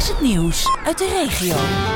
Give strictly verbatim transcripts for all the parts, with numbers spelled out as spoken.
is het nieuws uit de regio.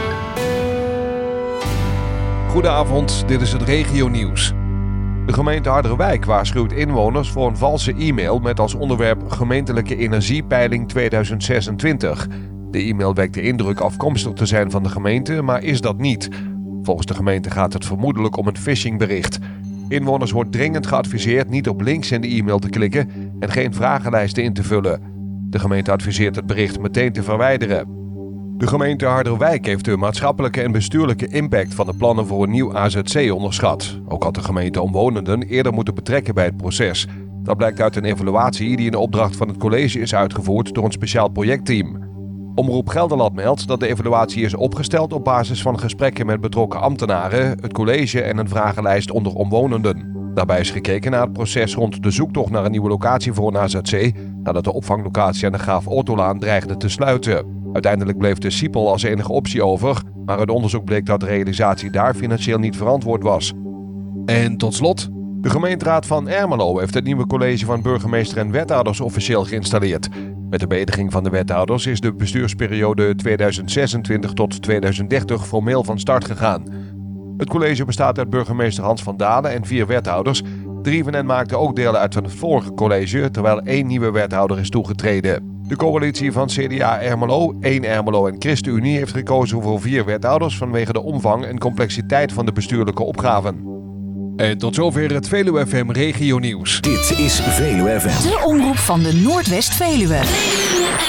Goedenavond, dit is het regionieuws. De gemeente Harderwijk waarschuwt inwoners voor een valse e-mail met als onderwerp Gemeentelijke Energiepeiling tweeduizend zesentwintig. De e-mail wekt de indruk afkomstig te zijn van de gemeente, maar is dat niet. Volgens de gemeente gaat het vermoedelijk om een phishingbericht. Inwoners wordt dringend geadviseerd niet op links in de e-mail te klikken en geen vragenlijsten in te vullen. De gemeente adviseert het bericht meteen te verwijderen. De gemeente Harderwijk heeft de maatschappelijke en bestuurlijke impact van de plannen voor een nieuw A Z C onderschat. Ook had de gemeente omwonenden eerder moeten betrekken bij het proces. Dat blijkt uit een evaluatie die in de opdracht van het college is uitgevoerd door een speciaal projectteam. Omroep Gelderland meldt dat de evaluatie is opgesteld op basis van gesprekken met betrokken ambtenaren, het college en een vragenlijst onder omwonenden. Daarbij is gekeken naar het proces rond de zoektocht naar een nieuwe locatie voor een A Z C, nadat de opvanglocatie aan de Graaf Ottolaan dreigde te sluiten. Uiteindelijk bleef de Sipel als enige optie over, maar uit onderzoek bleek dat de realisatie daar financieel niet verantwoord was. En tot slot, de gemeenteraad van Ermelo heeft het nieuwe college van burgemeester en wethouders officieel geïnstalleerd. Met de beëdiging van de wethouders is de bestuursperiode tweeduizend zesentwintig tot tweeduizend dertig formeel van start gegaan. Het college bestaat uit burgemeester Hans van Dalen en vier wethouders. Drie van hen maakten ook deel uit van het vorige college, terwijl één nieuwe wethouder is toegetreden. De coalitie van C D A Ermelo, één Ermelo en ChristenUnie heeft gekozen voor vier wethouders vanwege de omvang en complexiteit van de bestuurlijke opgaven. En tot zover het Veluwe F M Regionieuws. Dit is Veluwe F M. De omroep van de Noordwest-Veluwe.